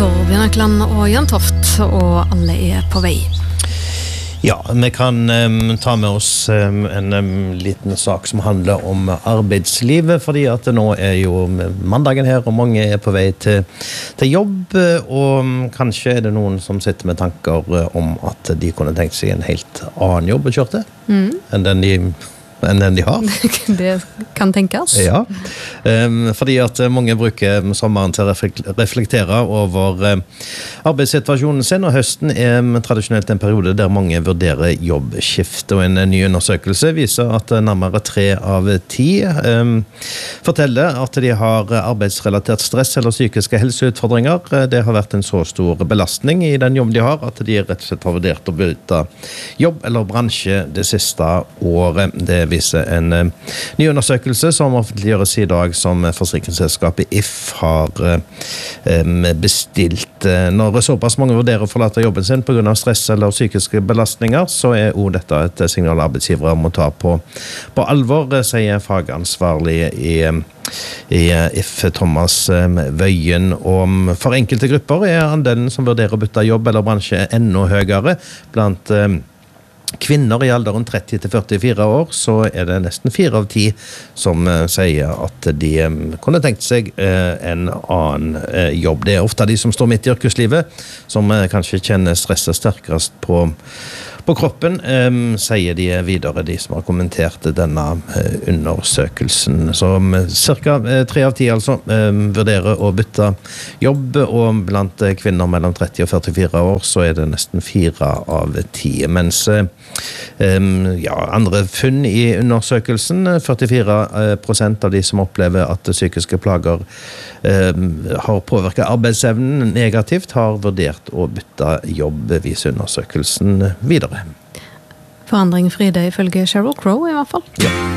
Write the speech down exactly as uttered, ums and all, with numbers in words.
Torbjørn Økland og Jan Toft, og alle er på vei. Ja, vi kan um, ta med oss um, en um, liten sak som handler om arbeidslivet, fordi at det nå er jo mandagen her, og mange er på vei til, til jobb, og um, kanskje er det noen som sitter med tanker om at de kunne tenkt seg en helt annen jobb å kjøre til, mm. enn den de enn den de har. Det kan tenkes. Ja, um, fordi at mange bruker sommeren til å reflektere over um, arbeidssituasjonen sin, og høsten er um, tradisjonelt en periode der mange vurderer jobbskift, og en ny undersøkelse viser at nærmere tre av ti um, forteller at de har arbeidsrelatert stress eller psykiske helseutfordringer. Det har vært en så stor belastning i den jobben de har, at de rett og slett har vurdert å bytte jobb eller bransje det siste året. Det viser en uh, ny undersøkelse som offentliggjøres i dag, som forsikringsselskapet I F har uh, bestilt. Når såpass mange vurderer å forlate jobben sin på grunn av stress eller psykiske belastninger, så er også dette et signal arbeidsgivere må ta på, på alvor, sier fagansvarlig i i I F Thomas Wøien. Og for enkelte grupper er andelen som vurderer å bytte jobb eller bransje enda høyere. Blant kvinner i alderen tretti til førtifire år, så er det nesten fire av ti som uh, sier at de um, kunne tenkt seg uh, en annen uh, jobb. Det er ofte de som står midt i yrkeslivet, som uh, kanskje kjenner stresset sterkest på På kroppen, um, sier de videre, de som har kommentert denne uh, undersøkelsen. Så um, cirka uh, tre av ti altså um, vurderer å bytte jobb, og blant uh, kvinner mellom tretti og førtifire år så er det nesten fire av ti. Mens uh, um, ja, andre funn i undersøkelsen, førtifire prosent av de som opplever at psykiske plager um, har påvirket arbeidsevnen negativt, har vurdert å bytte jobb, viser undersøkelsen videre. Forandring Fride ifølge Sheryl Crow i hvert fall. Ja.